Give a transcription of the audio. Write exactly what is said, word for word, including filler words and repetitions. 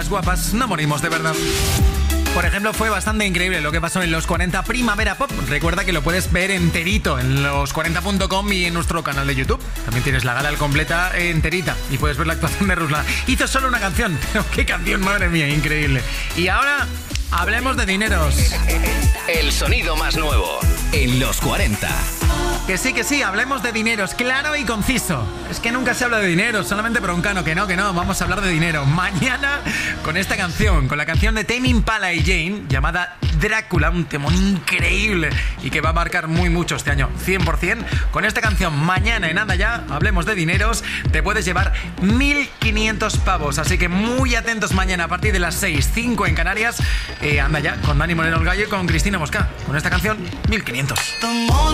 guapas no morimos de verdad. Por ejemplo, fue bastante increíble lo que pasó en los cuarenta Primavera Pop. Recuerda que lo puedes ver enterito en los cuarenta punto com y en nuestro canal de YouTube. También tienes la gala al completa enterita y puedes ver la actuación de Ruslan. Hizo solo una canción, pero qué canción, madre mía, increíble. Y ahora hablemos de dineros. El sonido más nuevo en los cuarenta. Que sí, que sí, hablemos de dineros, claro y conciso. Es que nunca se habla de dinero, solamente broncano, que no, que no, vamos a hablar de dinero. Mañana con esta canción, con la canción de Tame Impala y Jane, llamada Drácula, un temón increíble y que va a marcar muy mucho este año, cien por ciento. Con esta canción, mañana en Anda Ya, hablemos de dineros, te puedes llevar mil quinientos pavos. Así que muy atentos mañana a partir de las seis, cinco en Canarias. Eh, Anda Ya, con Dani Moreno el Gallo y con Cristina Mosca. Con esta canción, mil quinientos.